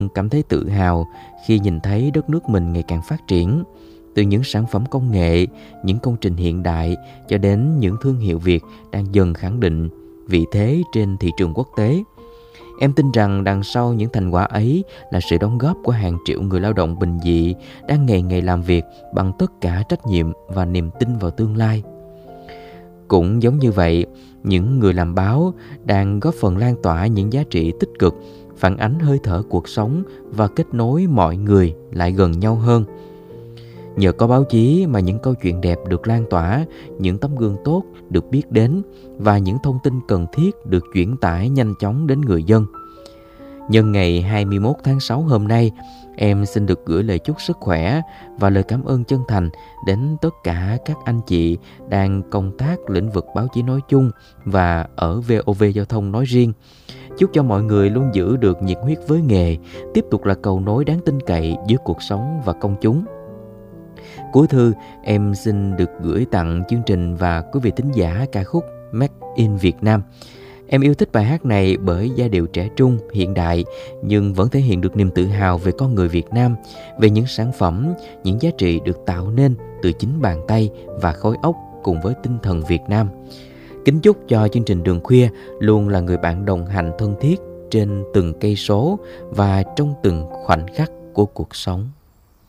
Cảm thấy tự hào khi nhìn thấy đất nước mình ngày càng phát triển, từ những sản phẩm công nghệ, những công trình hiện đại cho đến những thương hiệu Việt đang dần khẳng định vị thế trên thị trường quốc tế. Em tin rằng đằng sau những thành quả ấy là sự đóng góp của hàng triệu người lao động bình dị đang ngày ngày làm việc bằng tất cả trách nhiệm và niềm tin vào tương lai. Cũng giống như vậy, những người làm báo đang góp phần lan tỏa những giá trị tích cực, phản ánh hơi thở cuộc sống và kết nối mọi người lại gần nhau hơn. Nhờ có báo chí mà những câu chuyện đẹp được lan tỏa, những tấm gương tốt được biết đến và những thông tin cần thiết được chuyển tải nhanh chóng đến người dân. Nhân ngày 21 tháng 6 hôm nay, em xin được gửi lời chúc sức khỏe và lời cảm ơn chân thành đến tất cả các anh chị đang công tác lĩnh vực báo chí nói chung và ở VOV Giao thông nói riêng. Chúc cho mọi người luôn giữ được nhiệt huyết với nghề, tiếp tục là cầu nối đáng tin cậy giữa cuộc sống và công chúng. Cuối thư, em xin được gửi tặng chương trình và quý vị thính giả ca khúc Made in Việt Nam. Em yêu thích bài hát này bởi giai điệu trẻ trung, hiện đại nhưng vẫn thể hiện được niềm tự hào về con người Việt Nam, về những sản phẩm, những giá trị được tạo nên từ chính bàn tay và khối óc cùng với tinh thần Việt Nam. Kính chúc cho chương trình Đường Khuya luôn là người bạn đồng hành thân thiết trên từng cây số và trong từng khoảnh khắc của cuộc sống.